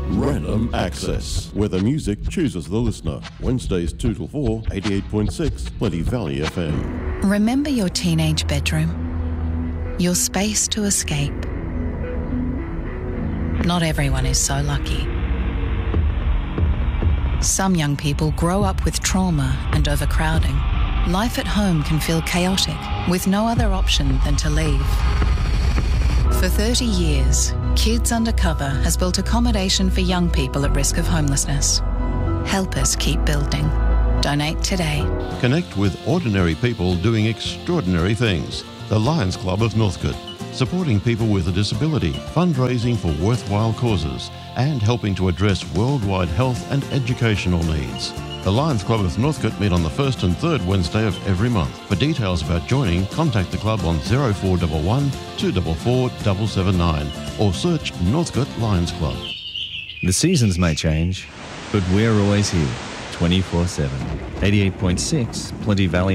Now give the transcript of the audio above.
Random Access, where the music chooses the listener. Wednesdays 2 till 4, 88.6, Plenty Valley FM. Remember your teenage bedroom? Your space to escape. Not everyone is so lucky. Some young people grow up with trauma and overcrowding. Life at home can feel chaotic, with no other option than to leave. For 30 years, Kids Undercover has built accommodation for young people at risk of homelessness. Help us keep building. Donate today. Connect with ordinary people doing extraordinary things. The Lions Club of Northcote, supporting people with a disability, fundraising for worthwhile causes, and helping to address worldwide health and educational needs. The Lions Club of Northcote meet on the first and third Wednesday of every month. For details about joining, contact the club on 0411 244 779 or search Northcote Lions Club. The seasons may change, but we're always here, 24/7. 88.6 Plenty Valley